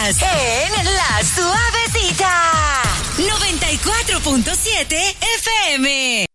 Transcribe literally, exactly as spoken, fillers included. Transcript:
Estás en La Suavecita. noventa y cuatro punto siete F M.